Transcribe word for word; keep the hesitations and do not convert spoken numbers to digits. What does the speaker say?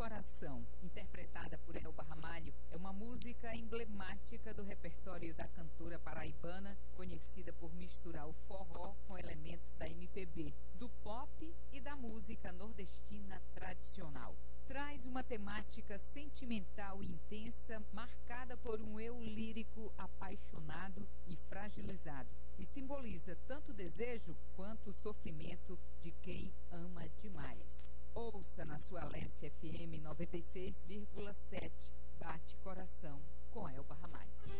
Coração, interpretada por Elba Ramalho, é uma música emblemática do repertório da cantora paraibana, conhecida por misturar o forró com elementos da M P B, do pop e da música nordestina tradicional. Traz uma temática sentimental e intensa, marcada por um eu lírico apaixonado e fragilizado, e simboliza tanto o desejo quanto o sofrimento de quem ama demais. Ouça na sua Leste F M noventa e seis vírgula sete, Bate Coração, com Elba Ramalho.